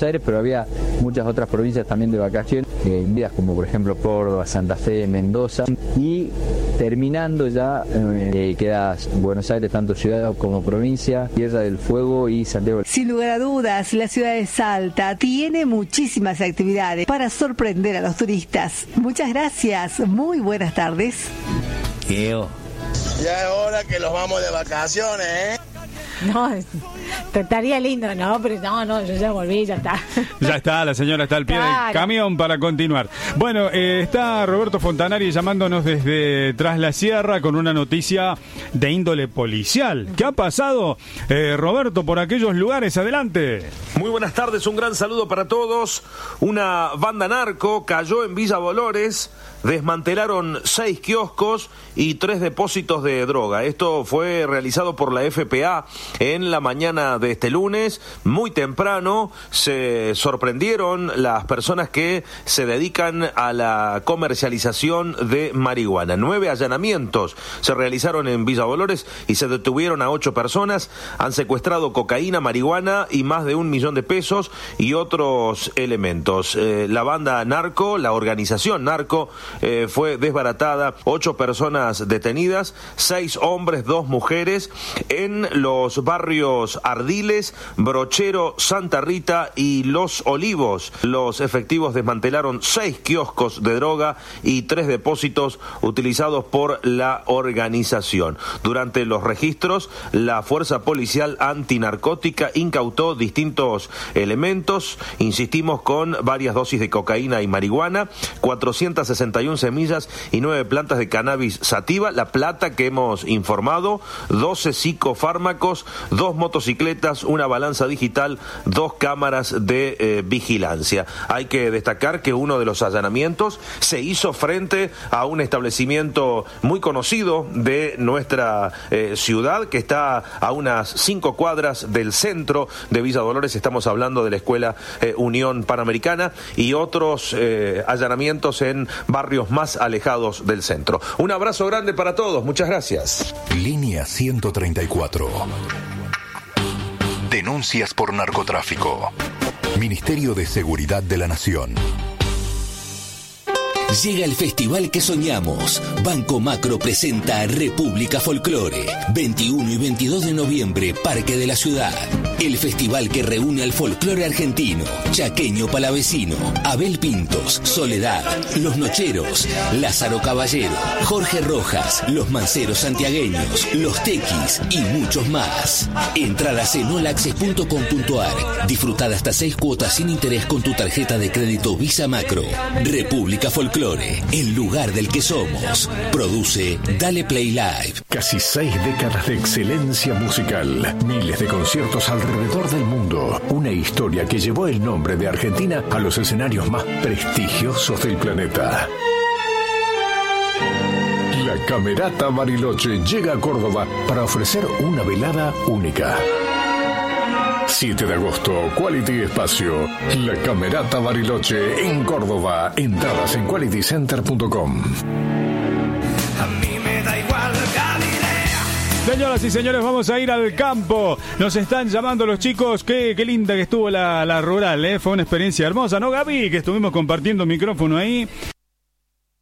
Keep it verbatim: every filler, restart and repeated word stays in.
Aires, pero había muchas otras provincias también de vacaciones, eh, como por ejemplo Córdoba, Santa Fe, Mendoza, y terminando ya eh, queda Buenos Aires, tanto ciudad como provincia, Tierra del Fuego y Santiago. Sin lugar a dudas, la ciudad de Salta tiene muchísimas actividades para sorprender a los turistas. Muchas gracias, muy buenas tardes. Yo. Ya es hora que los vamos de vacaciones, ¿eh? No, estaría lindo, ¿no? Pero no, no, yo ya volví, ya está. Ya está, la señora está al pie claro. del camión para continuar. Bueno, eh, está Roberto Fontanari llamándonos desde Tras la Sierra con una noticia de índole policial. ¿Qué ha pasado, eh, Roberto, por aquellos lugares? Adelante. Muy buenas tardes, un gran saludo para todos. Una banda narco cayó en Villa Dolores, desmantelaron seis kioscos y tres depósitos de droga. Esto fue realizado por la F P A en la mañana de este lunes. Muy temprano se sorprendieron las personas que se dedican a la comercialización de marihuana. Nueve allanamientos se realizaron en Villa Dolores y se detuvieron a ocho personas. Han secuestrado cocaína, marihuana y más de un millón de pesos y otros elementos. Eh, la banda narco, la organización narco, eh, fue desbaratada. Ocho personas detenidas, seis hombres, dos mujeres, en los barrios Ardiles, Brochero, Santa Rita y Los Olivos. Los efectivos desmantelaron seis kioscos de droga y tres depósitos utilizados por la organización. Durante los registros, la Fuerza Policial Antinarcótica incautó distintos elementos, insistimos, con varias dosis de cocaína y marihuana, cuatrocientas sesenta y una semillas y nueve plantas de cannabis sativa, la plata que hemos informado, doce psicofármacos, dos motocicletas, una balanza digital, dos cámaras de eh, vigilancia. Hay que destacar que uno de los allanamientos se hizo frente a un establecimiento muy conocido de nuestra eh, ciudad, que está a unas cinco cuadras del centro de Villa Dolores. Estamos hablando de la Escuela eh, Unión Panamericana y otros eh, allanamientos en barrios más alejados del centro. Un abrazo grande para todos, muchas gracias. Línea ciento treinta y cuatro. Denuncias por narcotráfico. Ministerio de Seguridad de la Nación. Llega el festival que soñamos. Banco Macro presenta República Folclore. veintiuno y veintidós de noviembre, Parque de la Ciudad. El festival que reúne al folclore argentino, chaqueño palavecino, Abel Pintos, Soledad, Los Nocheros, Lázaro Caballero, Jorge Rojas, Los Manceros Santiagueños, Los Tequis y muchos más. Entradas en all access punto com punto a r. Disfruta hasta seis cuotas sin interés con tu tarjeta de crédito Visa Macro. República Folclore, el lugar del que somos. Produce Dale Play Live. Casi seis décadas de excelencia musical. Miles de conciertos alrededor del mundo. Una historia que llevó el nombre de Argentina a los escenarios más prestigiosos del planeta. La Camerata Bariloche llega a Córdoba para ofrecer una velada única. siete de agosto, Quality Espacio. La Camerata Bariloche en Córdoba. Entradas en quality center punto com. A mí me da igual Galilea. Señoras y señores, vamos a ir al campo. Nos están llamando los chicos. Qué, qué linda que estuvo la, la rural, ¿eh? Fue una experiencia hermosa, ¿no, Gaby? Que estuvimos compartiendo micrófono ahí.